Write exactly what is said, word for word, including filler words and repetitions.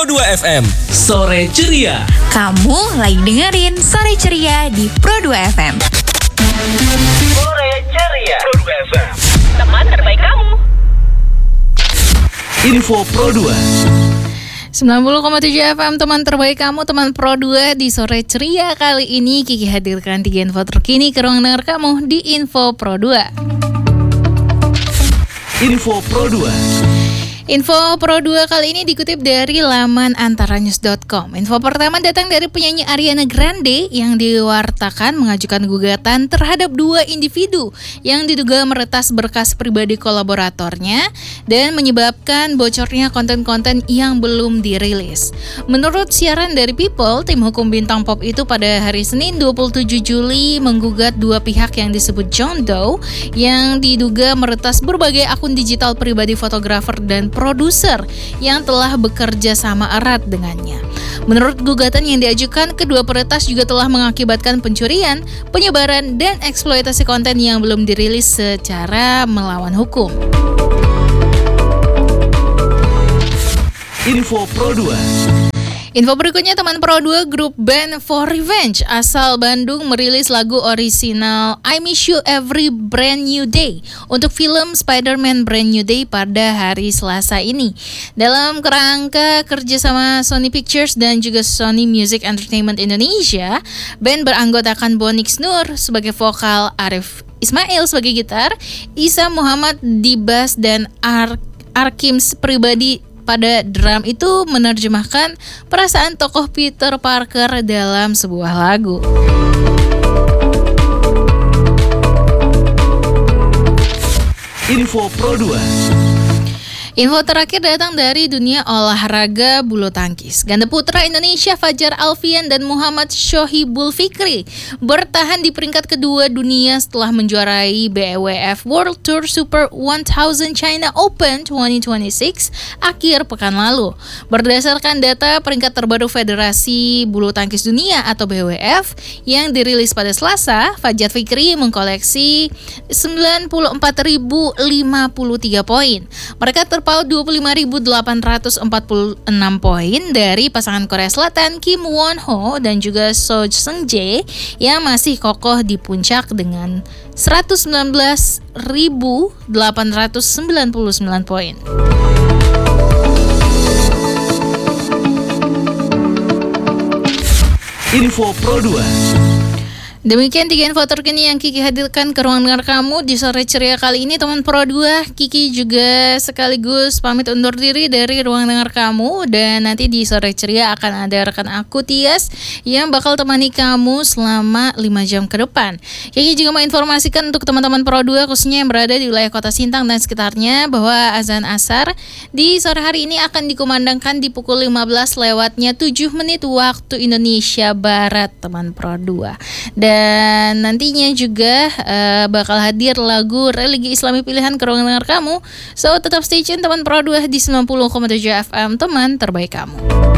Pro dua F M. Sore Ceria. Kamu lagi dengerin Sore Ceria di Pro dua F M. Sore Ceria Pro dua F M. Teman terbaik kamu. Info Pro dua. sembilan puluh koma tujuh F M, teman terbaik kamu, teman Pro dua. Di Sore Ceria kali ini Kiki hadirkan tiga info terkini ke ruang dengar kamu di Info Pro dua. Info Pro dua. Info Pro dua kali ini dikutip dari laman antaranews dot com. Info pertama datang dari penyanyi Ariana Grande yang diwartakan mengajukan gugatan terhadap dua individu yang diduga meretas berkas pribadi kolaboratornya dan menyebabkan bocornya konten-konten yang belum dirilis. Menurut siaran dari People, tim hukum bintang pop itu pada hari Senin dua puluh tujuh Juli menggugat dua pihak yang disebut John Doe yang diduga meretas berbagai akun digital pribadi fotografer dan produser yang telah bekerja sama erat dengannya. Menurut gugatan yang diajukan, kedua peretas juga telah mengakibatkan pencurian, penyebaran, dan eksploitasi konten yang belum dirilis secara melawan hukum. Info Pro dua. Info berikutnya, teman Pro dua, grup band For Revenge asal Bandung merilis lagu orisinal I Miss You Every Brand New Day untuk film Spider-Man Brand New Day pada hari Selasa ini. Dalam kerangka kerjasama Sony Pictures dan juga Sony Music Entertainment Indonesia, band beranggotakan Bonix Nur sebagai vokal, Arif Ismail sebagai gitar, Isa Muhammad di bass, dan Ar- Arkims pribadi pada drum itu menerjemahkan perasaan tokoh Peter Parker dalam sebuah lagu. Info Pro dua. Info terakhir datang dari dunia olahraga bulu tangkis. Ganda putra Indonesia Fajar Alfian dan Muhammad Shohibul Fikri bertahan di peringkat kedua dunia setelah menjuarai B W F World Tour Super seribu China Open dua ribu dua puluh enam akhir pekan lalu. Berdasarkan data peringkat terbaru Federasi Bulu Tangkis Dunia atau B W F yang dirilis pada Selasa, Fajar Fikri mengkoleksi sembilan puluh empat ribu lima puluh tiga poin. Mereka terpaut dua puluh lima ribu delapan ratus empat puluh enam poin dari pasangan Korea Selatan Kim Won Ho dan juga So Seung Jae yang masih kokoh di puncak dengan seratus sembilan belas ribu delapan ratus sembilan puluh sembilan poin. Info Pro dua. Demikian tiga info terkini yang Kiki hadirkan ke ruang dengar kamu di Sore Ceria kali ini, teman Pro dua. Kiki juga sekaligus pamit undur diri dari ruang dengar kamu, dan nanti di Sore Ceria akan ada rekan aku Tias yang bakal temani kamu selama lima jam ke depan. Kiki juga mau informasikan untuk teman-teman Pro dua khususnya yang berada di wilayah Kota Sintang dan sekitarnya bahwa azan asar di sore hari ini akan dikumandangkan di pukul lima belas lewatnya tujuh menit waktu Indonesia Barat, teman Pro dua. Dan Dan nantinya juga uh, bakal hadir lagu religi Islami pilihan ke ruang dengar kamu. So tetap stay tune teman Pro dua di sembilan puluh koma tujuh F M, teman terbaik kamu.